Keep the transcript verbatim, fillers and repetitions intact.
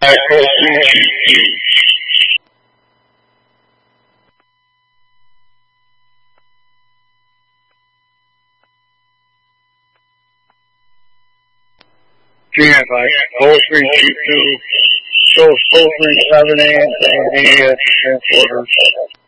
Jam like four three two two, show four three seven eight, and the transporters.